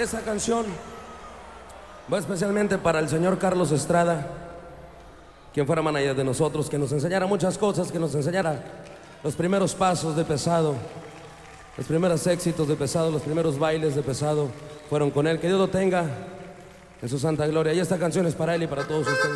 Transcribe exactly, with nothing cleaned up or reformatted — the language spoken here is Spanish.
Esta canción va especialmente para el señor Carlos Estrada, quien fuera manager de nosotros, que nos enseñara muchas cosas, que nos enseñara los primeros pasos de Pesado, los primeros éxitos de Pesado, los primeros bailes de Pesado fueron con él. Que Dios lo tenga en su santa gloria. Y esta canción es para él y para todos ustedes.